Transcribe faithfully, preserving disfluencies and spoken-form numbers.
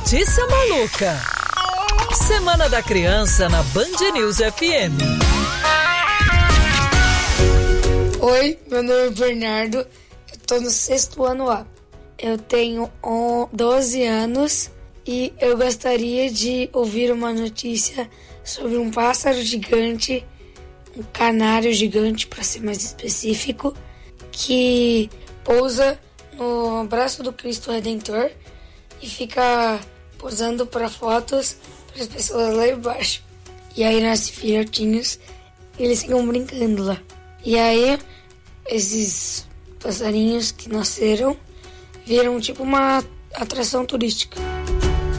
Notícia maluca. Semana da Criança na Band News F M. Oi, meu nome é Bernardo, eu tô no sexto ano A. Eu tenho doze anos e eu gostaria de ouvir uma notícia sobre um pássaro gigante, um canário gigante, para ser mais específico, que pousa no braço do Cristo Redentor e fica posando para fotos para as pessoas lá embaixo. E aí nasce filhotinhos, eles ficam brincando lá. E aí esses passarinhos que nasceram viram tipo uma atração turística.